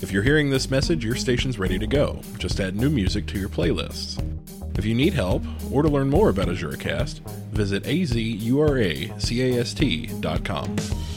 If you're hearing this message, your station's ready to go. Just add new music to your playlists. If you need help, or to learn more about AzuraCast, visit azuracast.com.